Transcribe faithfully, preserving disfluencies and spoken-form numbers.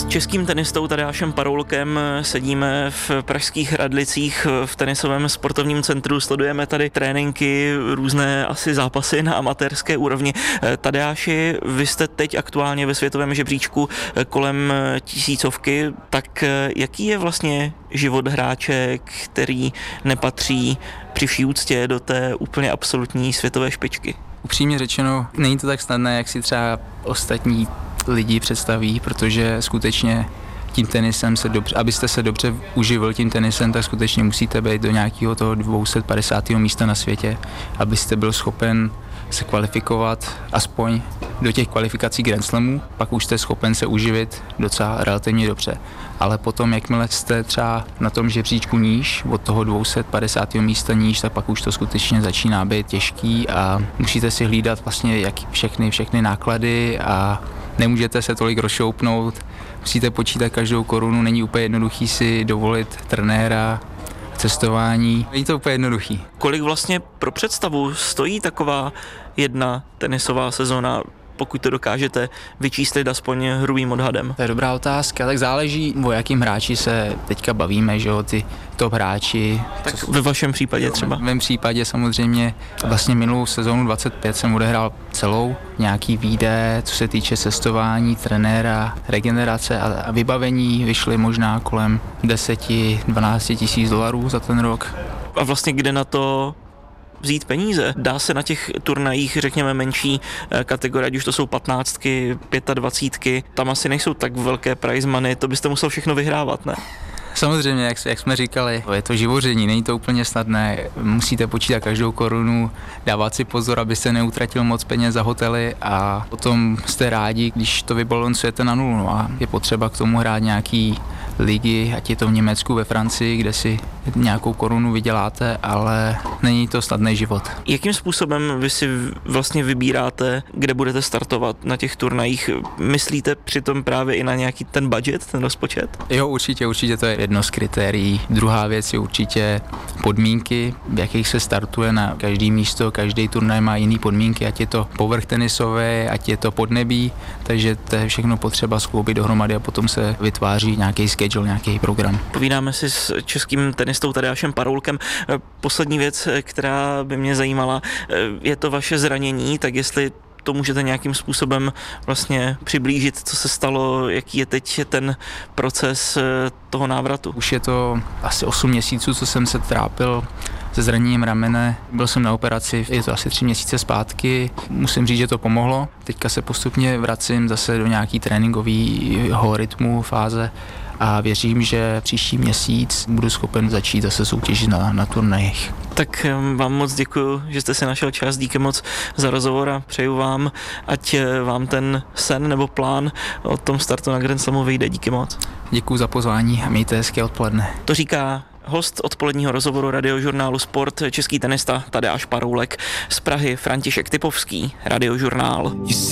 českým tenistou Tadeášem Paroulkem sedíme v pražských Radlicích v tenisovém sportovním centru, sledujeme tady tréninky, různé asi zápasy na amatérské úrovni. Tadeáši, vy jste teď aktuálně ve světovém žebříčku kolem tisícovky, tak jaký je vlastně život hráče, který nepatří při vší úctě do té úplně absolutní světové špičky? Upřímně řečeno, není to tak snadné, jak si třeba ostatní lidi představí, protože skutečně tím tenisem se dobře, abyste se dobře uživil tím tenisem, tak skutečně musíte být do nějakého toho dvě stě padesátého místa na světě, abyste byl schopen se kvalifikovat aspoň do těch kvalifikací Grand Slamů, pak už jste schopen se uživit docela relativně dobře. Ale potom, jakmile jste třeba na tom žebříčku níž, od toho dvě stě padesátého místa níž, tak pak už to skutečně začíná být těžký a musíte si hlídat vlastně jak všechny, všechny náklady a nemůžete se tolik rozšoupnout, musíte počítat každou korunu, není úplně jednoduchý si dovolit trenéra, cestování, není to úplně jednoduchý. Kolik vlastně pro představu stojí taková jedna tenisová sezona, pokud to dokážete vyčíslit aspoň hrubým odhadem? To je dobrá otázka, tak záleží, o jakým hráči se teďka bavíme, že jo, ty top hráči. Tak ve vašem případě třeba? V mém případě samozřejmě vlastně minulou sezónu dvacet pět jsem odehrál celou, nějaký výdaje, co se týče cestování, trenéra, regenerace a vybavení vyšly možná kolem deset dvanáct tisíc dolarů za ten rok. A vlastně kde na to vzít peníze? Dá se na těch turnajích, řekněme, menší kategorie, ať už to jsou patnáctky, pětadvacítky, tam asi nejsou tak velké prize money, to byste musel všechno vyhrávat, ne? Samozřejmě, jak, jak jsme říkali, je to živoření, není to úplně snadné, musíte počítat každou korunu, dávat si pozor, abyste neutratil moc peněz za hotely a potom jste rádi, když to vybalancujete na nulu. No a je potřeba k tomu hrát nějaký ligy, ať je to v Německu, ve Francii, kde si nějakou korunu vyděláte, ale není to snadný život. Jakým způsobem vy si vlastně vybíráte, kde budete startovat na těch turnajích? Myslíte přitom právě i na nějaký ten budget, ten rozpočet? Jo, určitě, určitě to je jedno z kritérií. Druhá věc je určitě podmínky, v jakých se startuje na každý místo, každý turnaj má jiný podmínky, ať je to povrch tenisové, ať je to podnebí, takže to je všechno potřeba skloubit dohromady a potom se vytváří nějaký schedule, nějaký program. Povídáme si s českým tenistou Tadeášem Paroulkem. Poslední věc, která by mě zajímala, je to vaše zranění, tak jestli to můžete nějakým způsobem vlastně přiblížit, co se stalo, jaký je teď ten proces toho návratu? Už je to asi osm měsíců, co jsem se trápil se zraněním ramene. Byl jsem na operaci, je to asi tři měsíce zpátky. Musím říct, že to pomohlo. Teďka se postupně vracím zase do nějaký tréninkového rytmu, fáze a věřím, že příští měsíc budu schopen začít zase soutěžit na, na turnajích. Tak vám moc děkuji, že jste si našel čas, díky moc za rozhovor a přeju vám, ať vám ten sen nebo plán o tom startu na Grand Slamu vyjde. Díky moc. Děkuji za pozvání a mějte hezké odpoledne. To říká host odpoledního rozhovoru Radiožurnálu Sport, český tenista Tadeáš Paroulek, z Prahy František Typovský, Radiožurnál.